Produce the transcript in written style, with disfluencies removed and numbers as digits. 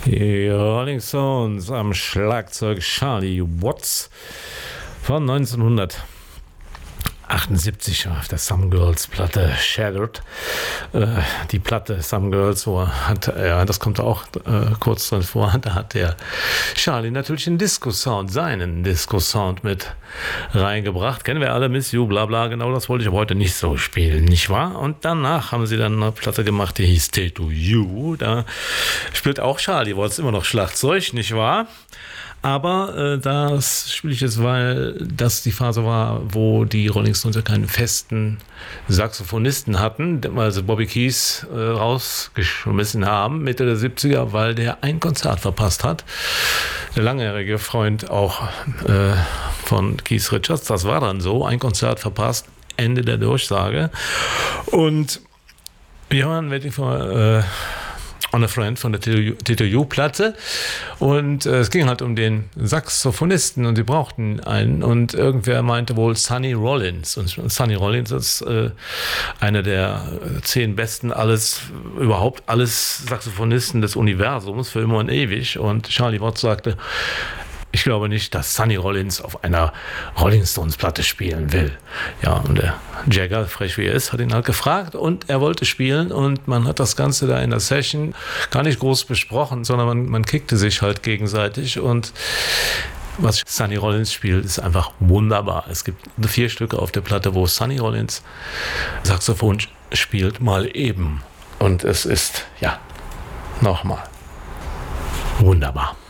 Die Rolling Stones am Schlagzeug Charlie Watts von 1978 auf der Some Girls Platte Shattered. Die Platte Some Girls, das kommt auch kurz drin vor, da hat der Charlie natürlich seinen Disco-Sound mit reingebracht. Kennen wir alle, Miss You, bla bla, genau das wollte ich aber heute nicht so spielen, nicht wahr? Und danach haben sie dann eine Platte gemacht, die hieß Stay to You. Da spielt auch Charlie Watts immer noch Schlagzeug, nicht wahr? Aber das spiele ich jetzt, weil das die Phase war, wo die Rolling Stones ja keinen festen Saxophonisten hatten, weil sie Bobby Keys rausgeschmissen haben, Mitte der 70er, weil der ein Konzert verpasst hat. Der langjährige Freund auch von Keith Richards, das war dann so, ein Konzert verpasst, Ende der Durchsage. Und wir hören wirklich von On a Friend von der TTU-Platte und es ging halt um den Saxophonisten und sie brauchten einen und irgendwer meinte wohl Sonny Rollins und Sonny Rollins ist einer der 10 besten alles Saxophonisten des Universums für immer und ewig und Charlie Watts sagte, ich glaube nicht, dass Sonny Rollins auf einer Rolling Stones Platte spielen will. Ja, und der Jagger, frech wie er ist, hat ihn halt gefragt und er wollte spielen und man hat das Ganze da in der Session gar nicht groß besprochen, sondern man kickte sich halt gegenseitig und was Sonny Rollins spielt, ist einfach wunderbar. Es gibt 4 Stücke auf der Platte, wo Sonny Rollins Saxophon spielt, mal eben. Und es ist, ja, nochmal wunderbar.